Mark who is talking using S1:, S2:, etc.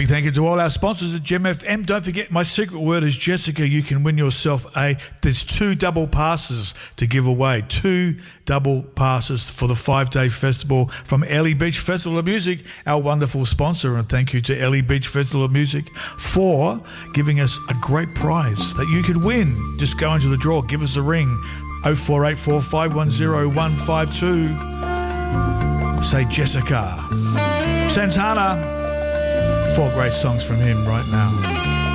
S1: Big thank you to all our sponsors at Gem FM. Don't forget, my secret word is Jessica. You can win yourself there's 2 double passes to give away. 2 double passes for the 5-day festival from Ellie Beach Festival of Music, our wonderful sponsor. And thank you to Ellie Beach Festival of Music for giving us a great prize that you could win. Just go into the draw. Give us a ring. 0484 510 152. Say Jessica. Santana. 4 great songs from him right now.